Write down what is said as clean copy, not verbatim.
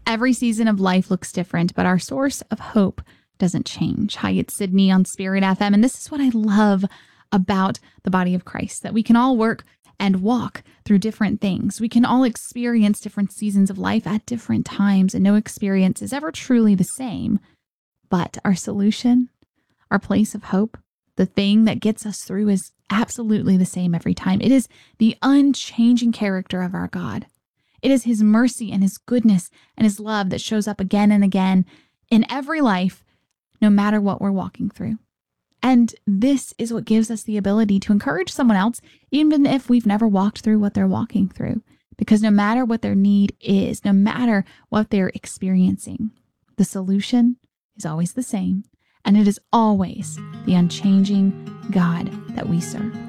Every season of life looks different, but our source of hope doesn't change. Hi, it's Sydney on Spirit FM, and this is what I love about the body of Christ, that we can all work and walk through different things. We can all experience different seasons of life at different times, and no experience is ever truly the same. But our solution, our place of hope, the thing that gets us through is absolutely the same every time. It is the unchanging character of our God. It is his mercy and his goodness and his love that shows up again and again in every life, no matter what we're walking through. And this is what gives us the ability to encourage someone else, even if we've never walked through what they're walking through. Because no matter what their need is, no matter what they're experiencing, the solution is always the same. And it is always the unchanging God that we serve.